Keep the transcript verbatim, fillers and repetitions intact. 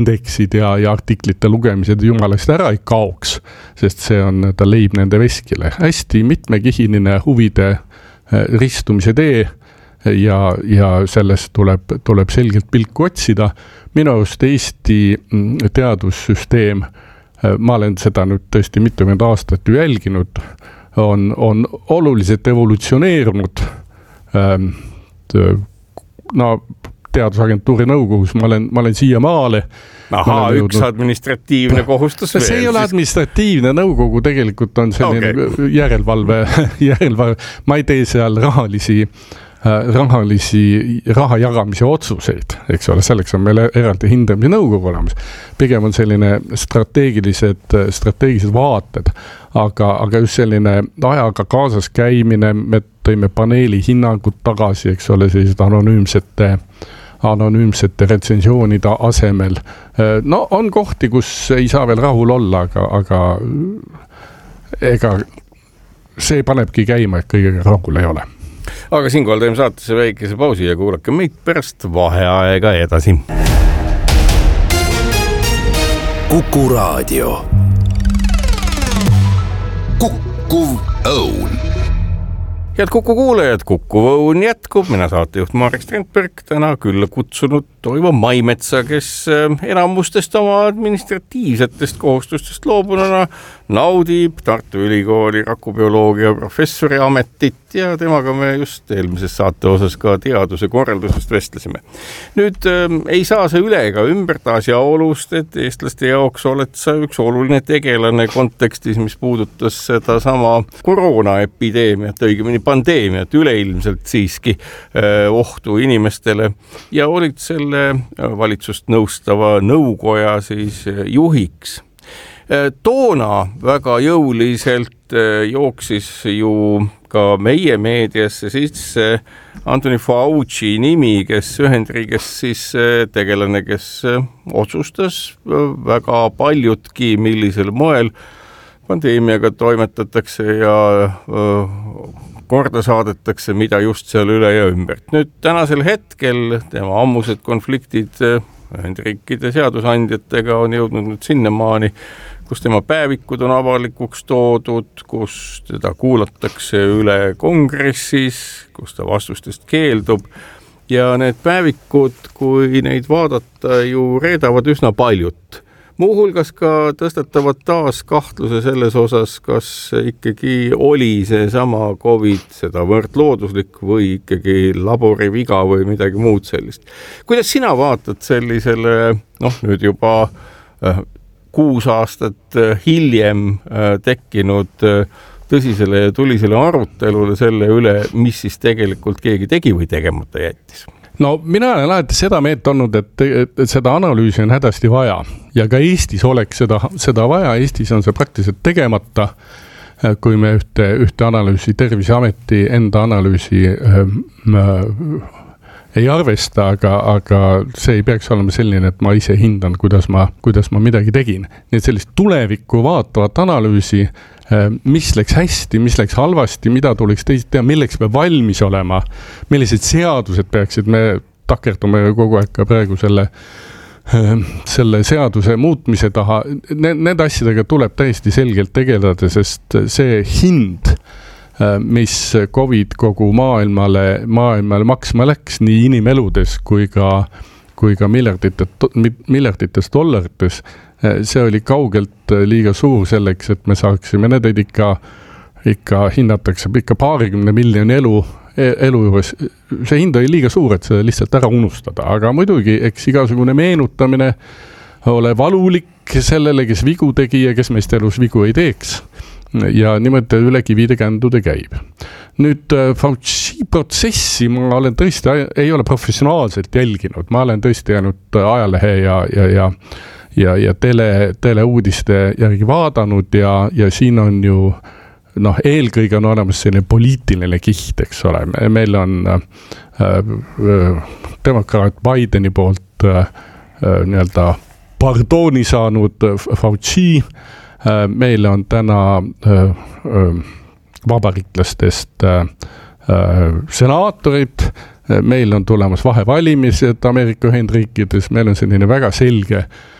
indeksid ja, ja artiklite lugemised jumalast ära ei kaoks, sest see on, ta leib nende veskile. Hästi mitmekihiline huvide ristumise tee ja, ja sellest tuleb, tuleb selgelt pilku otsida. Minu arust Eesti teadussüsteem, ma olen seda nüüd tõesti mitukümmend aastat ju jälginud, on, on oluliselt evolutsioneerunud. No, teadusagentuuri nõukogus ma olen, ma olen siia maale. Ahaa, üks jõudnud... administratiivne kohustus veel. See ei ole administratiivne nõukogu, tegelikult on selline okay. järelevalve, järelevalve. Ma ei tee seal rahalisi, rahalisi raha jagamise otsuseid, eks ole, selleks on meil eraldi hindamise nõukogu olemas. Pigem on selline strateegilised, strateegilised vaated, aga, aga just selline ajaga kaasas käimine, me tõime paneeli hinnangud tagasi, eks ole, sellised anonüümsete anonüümsete retsensioonide asemel. No on kohti, kus ei saa veel rahul olla, aga, aga ega see panebki käima, et kõigega rahul ei ole. Aga siinkohal teeme saatesse väikese pausi ja kuulake meid pärast vaheaega edasi. Kuku Raadio. Kukkuv õun. Head Kuku kuulajad, Kuku õun jätkub. Mina saatejuht Marek Strandberg, täna külla kutsunud Toivo Maimetsa, kes enamustest oma administratiivsetest kohustustest loobununa naudib Tartu Ülikooli rakubioloogia professori ametit ja temaga me just eelmises saate osas ka teaduse korraldusest vestlesime. Nüüd äh, ei saa see üle ega ümbert asjaolust, et eestlaste jaoks oled sa üks oluline tegelane kontekstis, mis puudutas seda sama koroonaepideemiat, õigemini pandeemiat, üleilmselt siiski äh, ohtu inimestele ja olid selle valitsust nõustava nõukoja siis juhiks. Toona väga jõuliselt jooksis ju ka meie meediasse sisse Anthony Fauci nimi, kes Ühendriigis siis tegelane, kes otsustas väga paljutki, millisel moel pandeemiaga toimetatakse ja korda saadetakse, mida just seal üle ja ümbert. Nüüd tänasel hetkel tema ammused konfliktid Ühendriikide seadusandjatega on jõudnud nüüd sinnamaani, kus tema päevikud on avalikuks toodud, kus teda kuulatakse üle kongressis, kus ta vastustest keeldub ja need päevikud, kui neid vaadata, ju reedavad üsna paljut. Muuhulgas ka tõstatavad taas kahtluse selles osas, kas ikkagi oli see sama COVID seda võrd looduslik või ikkagi laboriviga või midagi muud sellist. Kuidas sina vaatad sellisele, noh nüüd juba äh, kuus aastat hiljem äh, tekkinud äh, tõsisele ja tulisele arutelule selle üle, mis siis tegelikult keegi tegi või tegemata jättis? No mina olen alati seda meelt olnud, et, et seda analüüsi on hädasti vaja ja ka Eestis oleks seda, seda vaja. Eestis on see praktiliselt tegemata, kui me ühte, ühte analüüsi, Terviseameti enda analüüsi äh, ei arvesta, aga, aga see ei peaks olema selline, et ma ise hindan, kuidas ma, kuidas ma midagi tegin. Nii et sellist tulevikku vaatavat analüüsi, mis läks hästi, mis läks halvasti, mida tuleks teist teha, milleks me valmis olema, millised seadused peaksid, me takerdume kogu aeg ka praegu selle, selle seaduse muutmise taha. Need asjadega tuleb täiesti selgelt tegeleda, sest see hind, mis COVID kogu maailmale, maailmale maksma läks nii inimeludes kui ka, kui ka miljardites, miljardites dollarites, see oli kaugelt liiga suur selleks, et me saaksime need ikka, ikka hinnatakse ikka paarikümne miljoni elu, elu juures. See hind oli liiga suur, et seda lihtsalt ära unustada, aga muidugi eks igasugune meenutamine ole valulik sellele, kes vigu tegi ja kes meist elus vigu ei teeks. Ja niimoodi üle kivide kändude käib. Nüüd Fauci protsessi ma olen tõesti, ei ole professionaalselt jälginud, ma olen tõesti jäänud ajalehe ja, ja, ja ja, ja tele, teleuudiste järgi vaadanud ja, ja siin on ju noh, eelkõige on olemas selline poliitiline kiht, eks ole. Meil on äh, äh, demokraat Bideni poolt äh, nii-öelda pardoni saanud Fauci. Äh, meil on täna äh, äh, vabariiklastest äh, äh, senaatorid, meil on tulemas vahevalimised Ameerika Ühendriikides, meil on selline väga selge